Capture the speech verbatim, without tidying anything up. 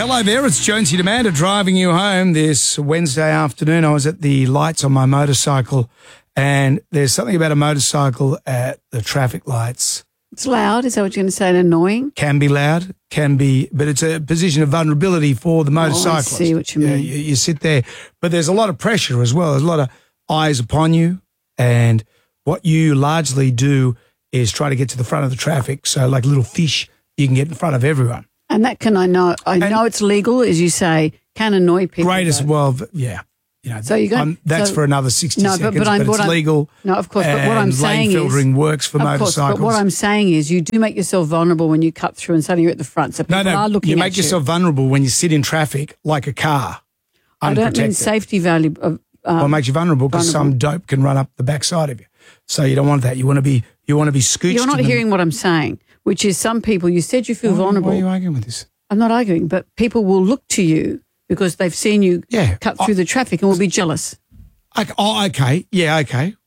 Hello there, it's Jonesy Demander driving you home this Wednesday afternoon. I was at the lights on my motorcycle, and there's something about a motorcycle at the traffic lights. It's loud, is that what you're going to say, and annoying? Can be loud, can be, but it's a position of vulnerability for the motorcyclist. Oh, I see what you mean. Yeah, you, you sit there, but there's a lot of pressure as well. There's a lot of eyes upon you, and what you largely do is try to get to the front of the traffic. So like little fish, you can get in front of everyone. And that can I know, I And- know it's legal, as you say, can annoy people. Great as though. well, but yeah. You know, So you go- I'm- that's so- for another sixty No, but- seconds, but but, I'm- it's what I'm- legal. No, of course, but what I'm and saying lane is- filtering works for Of course, motorcycles. but what I'm saying is you do make yourself vulnerable when you cut through and suddenly you're at the front. So people no, no, are looking you at make yourself vulnerable when you sit in traffic like a car, I don't mean unprotected. safety value. Of, um, Well, it makes you vulnerable because some vulnerable. dope can run up the backside of you. So you don't want that. You want to be, you want to be scooched. You're not in the- hearing what I'm saying, which is some people, you said you feel Why- vulnerable. Why are you arguing with this? I'm not arguing, but people will look to you because they've seen you Yeah, cut I- through the traffic and will be jealous. Okay, oh, okay. Yeah, okay.